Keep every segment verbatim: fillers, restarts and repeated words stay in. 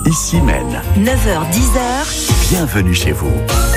Ici Maine. neuf heures dix. Bienvenue chez vous.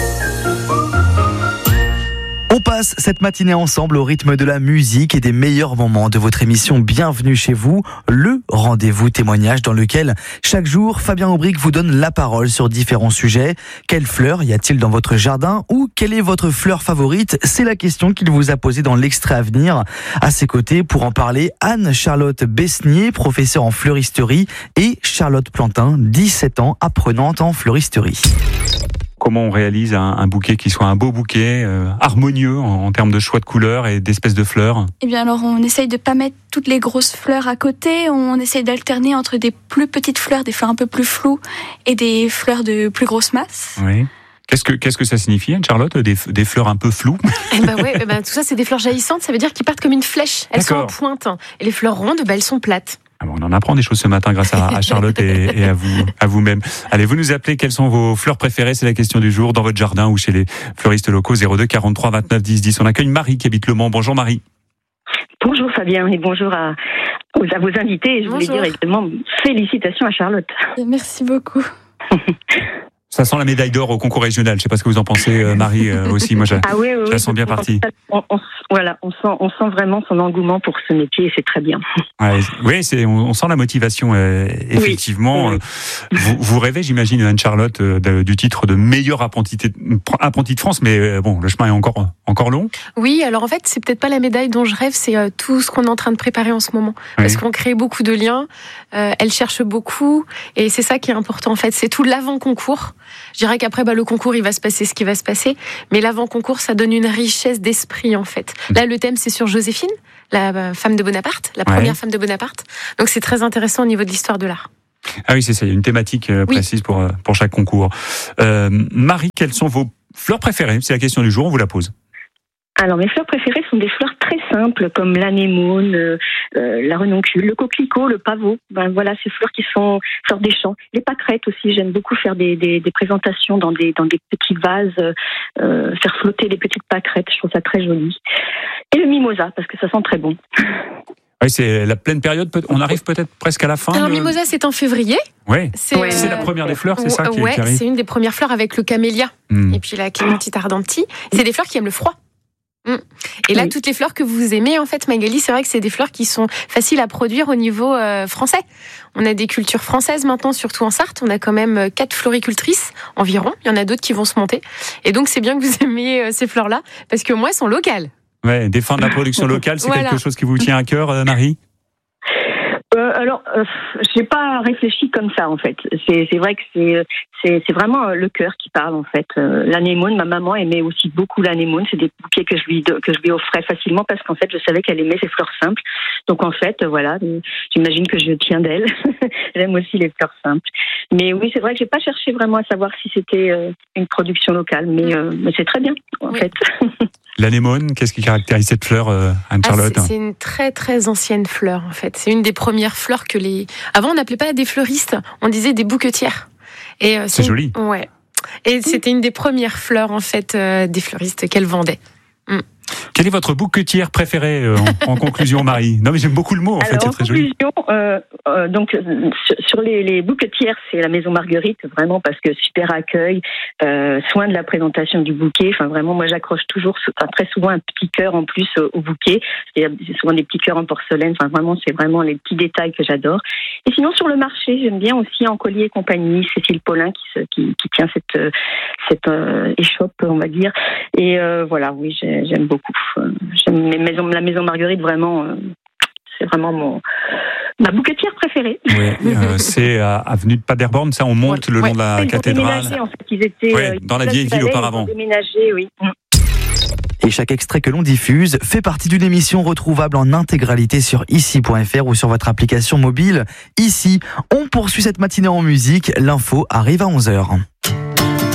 On passe cette matinée ensemble au rythme de la musique et des meilleurs moments de votre émission Bienvenue chez vous, le rendez-vous témoignage dans lequel chaque jour Fabien Aubric vous donne la parole sur différents sujets. Quelle fleur y a-t-il dans votre jardin ou quelle est votre fleur favorite? C'est la question qu'il vous a posée dans l'extrait à venir. À ses côtés, pour en parler, Anne-Charlotte Besnier, professeure en fleuristerie, et Charlotte Plantin, dix-sept ans, apprenante en fleuristerie. Comment on réalise un, un bouquet qui soit un beau bouquet, euh, harmonieux en, en termes de choix de couleurs et d'espèces de fleurs? Eh bien alors on essaye de pas mettre toutes les grosses fleurs à côté, on essaye d'alterner entre des plus petites fleurs, des fleurs un peu plus floues et des fleurs de plus grosse masse. Oui. Qu'est-ce que, qu'est-ce que ça signifie, Anne-Charlotte, des, des fleurs un peu floues? Eh ben ouais, eh ben tout ça c'est des fleurs jaillissantes, ça veut dire qu'ils partent comme une flèche, elles D'accord. sont en pointe. Et les fleurs rondes, ben, elles sont plates. Ah bon, on en apprend des choses ce matin grâce à, à Charlotte et, et à vous, à vous-même. Allez, vous nous appelez, quelles sont vos fleurs préférées? C'est la question du jour, dans votre jardin ou chez les fleuristes locaux. Zéro deux quarante-trois vingt-neuf dix dix. On accueille Marie qui habite Le Mans. Bonjour Marie. Bonjour Fabien et bonjour à, à vos invités. Et je voulais Bonjour. dire également félicitations à Charlotte. Merci beaucoup. Ça sent la médaille d'or au concours régional. Je sais pas ce que vous en pensez, euh, Marie, euh, aussi. Moi, je, Ah oui, oui, je la oui, sens bien partie. On, on, voilà, on sent, on sent vraiment son engouement pour ce métier et c'est très bien. Ouais, oui, c'est, on, on sent la motivation, euh, effectivement. Oui. Euh, vous, vous rêvez, j'imagine, Anne-Charlotte, euh, de, du titre de meilleure apprentie, apprentie de France, mais euh, bon, le chemin est encore, encore long. Oui, alors en fait, c'est peut-être pas la médaille dont je rêve, c'est euh, tout ce qu'on est en train de préparer en ce moment. Oui. Parce qu'on crée beaucoup de liens, euh, elle cherche beaucoup, et c'est ça qui est important en fait, c'est tout l'avant-concours. Je dirais qu'après, bah, le concours, il va se passer ce qui va se passer, mais l'avant-concours, ça donne une richesse d'esprit en fait. Là, le thème, c'est sur Joséphine, la femme de Bonaparte, la première Ouais. femme de Bonaparte. Donc c'est très intéressant au niveau de l'histoire de l'art. Ah oui, c'est ça, il y a une thématique euh, Oui. précise pour, euh, pour chaque concours. Euh, Marie, quelles sont vos fleurs préférées? C'est la question du jour, on vous la pose. Alors mes fleurs préférées sont des fleurs très simples comme l'anémone, euh, euh, la renoncule, le coquelicot, le pavot. Ben voilà, ces fleurs qui sont sortent des champs. Les pâquerettes aussi, j'aime beaucoup faire des, des, des présentations dans des dans des petits vases, euh, faire flotter les petites pâquerettes. Je trouve ça très joli. Et le mimosa parce que ça sent très bon. Oui, c'est la pleine période. peut- On arrive peut-être presque à la fin. Alors, de- mimosa, c'est en février. Ouais. C'est, Ouais. C'est la première des fleurs, c'est ça qui, ouais, qui arrive. c'est une des premières fleurs avec le camélia. Hmm. Et puis la clémentite ardenti. C'est des fleurs qui aiment le froid. Mm. Et là, Oui. toutes les fleurs que vous aimez, en fait, Magali, c'est vrai que c'est des fleurs qui sont faciles à produire au niveau euh, français. On a des cultures françaises maintenant, surtout en Sarthe. On a quand même euh, quatre floricultrices environ. Il y en a d'autres qui vont se monter. Et donc, c'est bien que vous aimiez euh, ces fleurs-là, parce que moi, elles sont locales. Ouais, défendre la production locale, c'est Voilà. quelque chose qui vous tient à cœur, euh, Marie? Euh, alors, euh, j'ai pas réfléchi comme ça en fait. C'est, c'est vrai que c'est, c'est, c'est vraiment euh, le cœur qui parle en fait. Euh, l'anémone, ma maman aimait aussi beaucoup l'anémone. C'est des bouquets que je lui do- que je lui offrais facilement parce qu'en fait, je savais qu'elle aimait ces fleurs simples. Donc en fait, euh, voilà, euh, j'imagine que je tiens d'elle. J'aime aussi les fleurs simples. Mais oui, c'est vrai que j'ai pas cherché vraiment à savoir si c'était euh, une production locale, mais, euh, mais c'est très bien en Oui. fait. L'anémone, qu'est-ce qui caractérise cette fleur, euh, Ah, Anne-Charlotte? c'est, c'est une très très ancienne fleur en fait. C'est une des premières fleurs que les. Avant, on n'appelait pas des fleuristes, on disait des bouquetières. Et euh, C'est une- joli. Ouais. Et c'était une des premières fleurs en fait euh, des fleuristes qu'elle vendait. Quelle est votre bouquetière préférée euh, en, en conclusion, Marie? Non, mais j'aime beaucoup le mot, en fait, Alors, c'est en très joli. conclusion, euh, euh, donc euh, sur, sur les, les bouquetières, c'est la Maison Marguerite, vraiment parce que super accueil, euh, soin de la présentation du bouquet. Enfin, vraiment, moi, j'accroche toujours, enfin, très souvent un petit cœur en plus au, au bouquet. C'est, c'est souvent des petits cœurs en porcelaine. Enfin, vraiment, c'est vraiment les petits détails que j'adore. Et sinon, sur le marché, j'aime bien aussi En Collier et compagnie, Cécile Paulin qui, se, qui, qui tient cette cette euh, échoppe, on va dire. Et euh, voilà, oui, j'ai, j'aime beaucoup. J'aime les maisons, la Maison Marguerite, vraiment. Euh, c'est vraiment mon ma bouquetière préférée. Oui, euh, c'est à avenue de Paderborn, ça, on monte le long Ouais. de la Ils ont cathédrale. déménagé, en fait. Ils étaient Ouais, euh, dans la place vieille du ville Palais, auparavant. Ils ont déménagé, oui. Et chaque extrait que l'on diffuse fait partie d'une émission retrouvable en intégralité sur ici point f r ou sur votre application mobile. Ici, on poursuit cette matinée en musique. L'info arrive à onze heures.